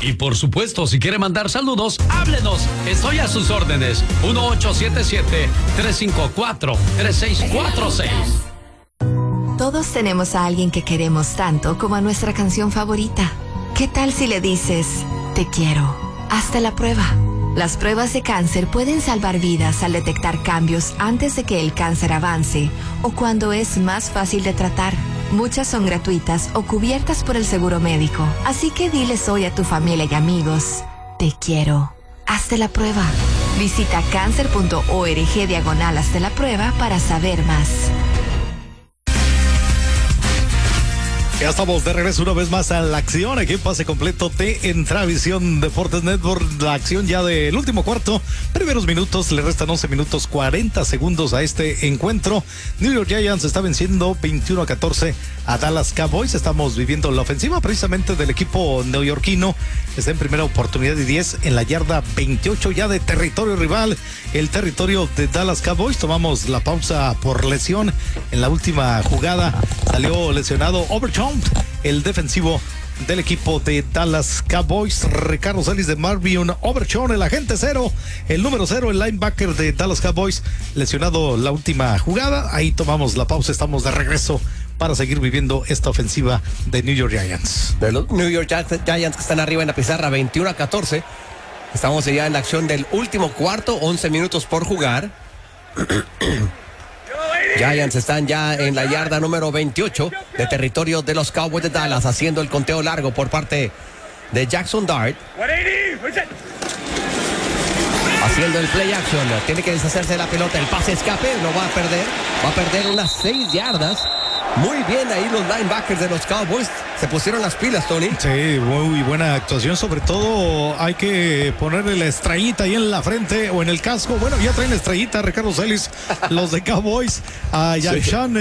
Y por supuesto, si quiere mandar saludos, háblenos. Estoy a sus órdenes. 1877-354-3646. Todos tenemos a alguien que queremos tanto como a nuestra canción favorita. ¿Qué tal si le dices, te quiero? Hazte la prueba. Las pruebas de cáncer pueden salvar vidas al detectar cambios antes de que el cáncer avance o cuando es más fácil de tratar. Muchas son gratuitas o cubiertas por el seguro médico. Así que diles hoy a tu familia y amigos, te quiero. Hazte la prueba. Visita cancer.org/hazte la prueba para saber más. Ya estamos de regreso una vez más a la acción, aquí en pase completo de Entravisión Deportes Network. La acción ya del último cuarto, primeros minutos, le restan 11 minutos 40 segundos a este encuentro. New York Giants está venciendo 21-14 a Dallas Cowboys. Estamos viviendo la ofensiva precisamente del equipo neoyorquino. Está en primera oportunidad y 10 en la yarda 28 ya de territorio rival, el territorio de Dallas Cowboys. Tomamos la pausa por lesión. En la última jugada salió lesionado Overton, el defensivo del equipo de Dallas Cowboys. Ricardo Celis de Marvin Overton, el agente cero, el número 0, el linebacker de Dallas Cowboys, lesionado la última jugada. Ahí tomamos la pausa, estamos de regreso para seguir viviendo esta ofensiva de New York Giants. De los New York Giants que están arriba en la pizarra 21-14. Estamos ya en la acción del último cuarto, 11 minutos por jugar. Giants están ya en la yarda número 28 de territorio de los Cowboys de Dallas, haciendo el conteo largo por parte de Jackson Dart. Haciendo el play action, tiene que deshacerse de la pelota, el pase escape, lo va a perder unas 6 yardas. Muy bien ahí los linebackers de los Cowboys, se pusieron las pilas, Tony. Sí, muy buena actuación, sobre todo hay que ponerle la estrellita ahí en la frente o en el casco. Bueno, ya traen estrellita, Ricardo Celis, los de Cowboys, a Yakshan.